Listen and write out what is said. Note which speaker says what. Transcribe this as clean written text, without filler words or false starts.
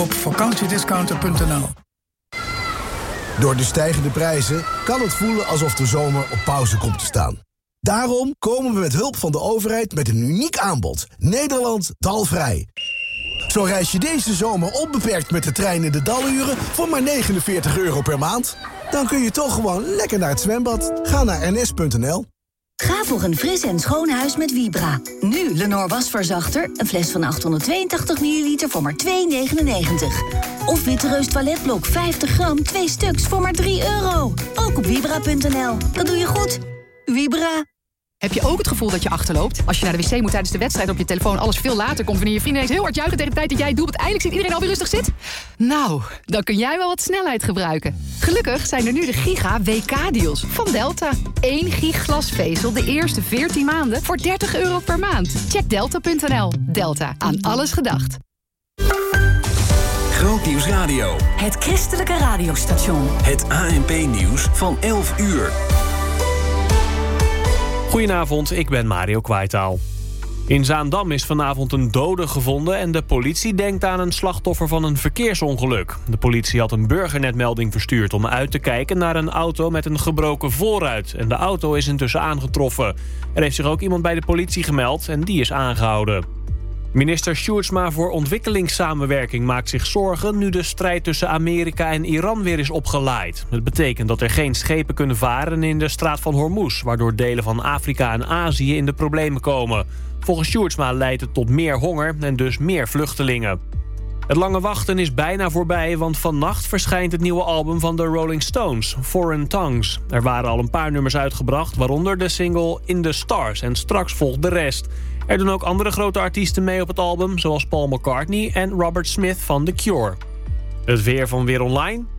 Speaker 1: op vakantiediscounter.nl.
Speaker 2: Door de stijgende prijzen kan het voelen alsof de zomer op pauze komt te staan. Daarom komen we met hulp van de overheid met een uniek aanbod. Nederland taalvrij. Zo reis je deze zomer onbeperkt met de trein in de daluren voor maar €49 per maand. Dan kun je toch gewoon lekker naar het zwembad. Ga naar ns.nl.
Speaker 3: Ga voor een fris en schoon huis met Vibra. Nu Lenor wasverzachter, een fles van 882 milliliter voor maar €2,99. Of Witte Reus toiletblok 50 gram, 2 stuks voor maar €3. Ook op Vibra.nl. Dat doe je goed. Vibra.
Speaker 4: Heb je ook het gevoel dat je achterloopt? Als je naar de wc moet tijdens de wedstrijd op je telefoon alles veel later komt... wanneer je vrienden ineens heel hard juichen tegen de tijd dat jij doelpunt eindelijk ziet iedereen alweer rustig zit? Nou, dan kun jij wel wat snelheid gebruiken. Gelukkig zijn er nu de Giga WK-deals van Delta. 1 gig glasvezel de eerste 14 maanden voor €30 per maand. Check delta.nl. Delta, aan alles gedacht.
Speaker 5: Grootnieuws Radio.
Speaker 3: Het christelijke radiostation.
Speaker 5: Het ANP-nieuws van 11 uur.
Speaker 6: Goedenavond, ik ben Mario Kwaitaal. In Zaandam is vanavond een dode gevonden en de politie denkt aan een slachtoffer van een verkeersongeluk. De politie had een burgernetmelding verstuurd om uit te kijken naar een auto met een gebroken voorruit. En de auto is intussen aangetroffen. Er heeft zich ook iemand bij de politie gemeld en die is aangehouden. Minister Sjoerdsma voor ontwikkelingssamenwerking maakt zich zorgen nu de strijd tussen Amerika en Iran weer is opgelaaid. Het betekent dat er geen schepen kunnen varen in de straat van Hormuz, waardoor delen van Afrika en Azië in de problemen komen. Volgens Sjoerdsma leidt het tot meer honger en dus meer vluchtelingen. Het lange wachten is bijna voorbij, want vannacht verschijnt het nieuwe album van de Rolling Stones, Foreign Tongues. Er waren al een paar nummers uitgebracht, waaronder de single In the Stars en straks volgt de rest. Er doen ook andere grote artiesten mee op het album, zoals Paul McCartney en Robert Smith van The Cure. Het weer van Weer Online.